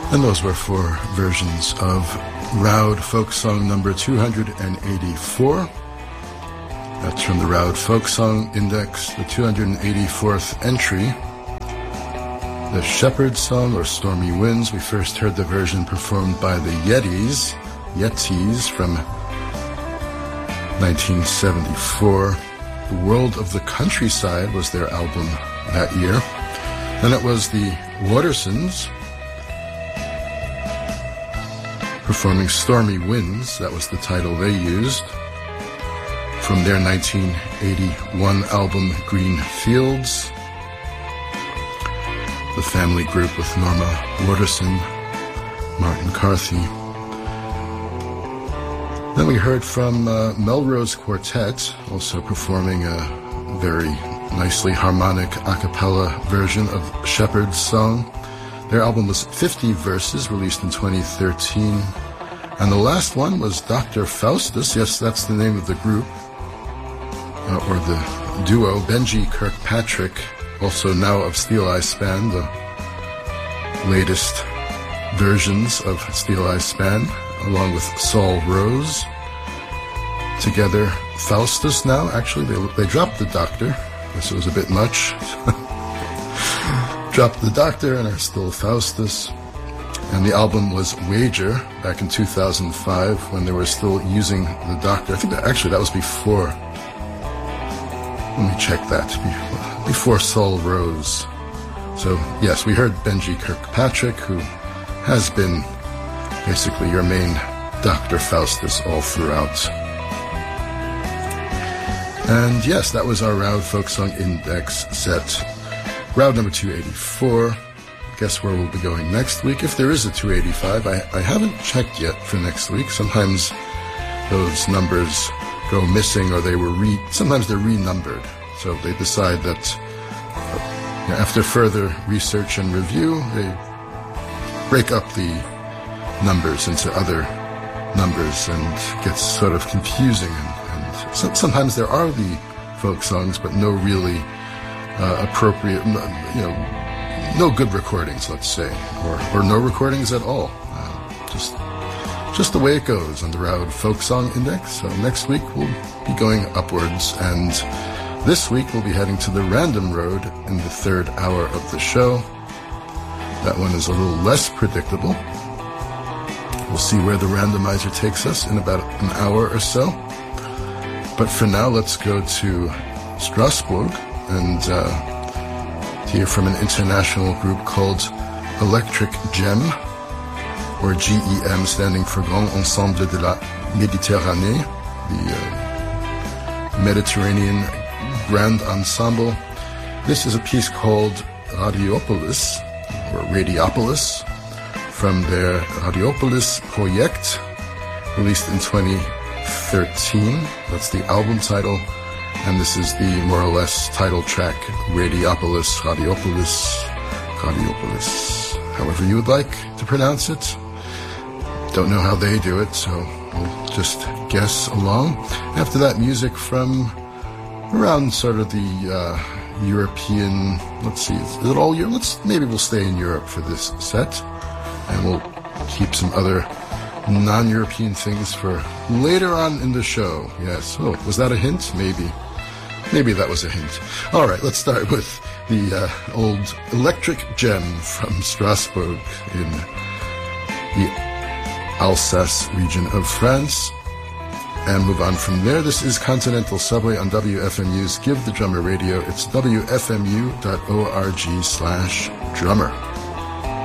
And those were four versions of Roud Folk Song number 284. That's from the Roud Folk Song Index, the 284th entry. The Shepherd Song, or Stormy Winds. We first heard the version performed by the Yetis from 1974. The World of the Countryside was their album that year. Then it was the Watersons performing Stormy Winds. That was the title they used from their 1981 album Green Fields. The family group with Norma Waterson, Martin Carthy. Then we heard from Melrose Quartet, also performing a very nicely harmonic a cappella version of Shepherd's Song. Their album was 50 Verses, released in 2013. And the last one was Dr. Faustus. Yes, that's the name of the group, or the duo, Benji Kirkpatrick, also now of Steel Eye Span, the latest versions of Steel Eye Span, along with Saul Rose. Together, Faustus now. Actually, they dropped the Doctor. I guess it was a bit much. Dropped the Doctor and are still Faustus. And the album was Wager back in 2005 when they were still using the Doctor. I think that was before. Let me check that. Before Saul Rose. So, yes, we heard Benji Kirkpatrick, who has been basically your main Dr. Faustus all throughout. And yes, that was our Roud Folk Song Index set. Roud number 284. Guess where we'll be going next week, if there is a 285. I haven't checked yet for next week. Sometimes those numbers go missing, or sometimes they're renumbered. So they decide that after further research and review, they break up the numbers into other numbers, and it gets sort of confusing. And sometimes there are the folk songs, but no really appropriate, no good recordings, let's say, or no recordings at all. Just the way it goes on the Roud Folk Song Index. So next week we'll be going upwards, and this week we'll be heading to the Random Road in the third hour of the show. That one is a little less predictable. We'll see where the randomizer takes us in about an hour or so. But for now, let's go to Strasbourg and hear from an international group called Electric Gem, or GEM, standing for Grand Ensemble de la Méditerranée, the Mediterranean Grand Ensemble. This is a piece called Radiopolis, or Radiopolis, from their Radiopolis Project, released in 2013. That's the album title, and this is the more or less title track, Radiopolis, however you would like to pronounce it. Don't know how they do it, so we'll just guess along. After that, music from around sort of the European, let's see, is it all Europe? Maybe we'll stay in Europe for this set, and we'll keep some other non-European things for later on in the show. Yes. Oh, was that a hint? Maybe that was a hint. All right, let's start with the old Electric Gem from Strasbourg in the Alsace region of France, and move on from there. This is Continental Subway on WFMU's Give the Drummer Radio. It's wfmu.org/drummer.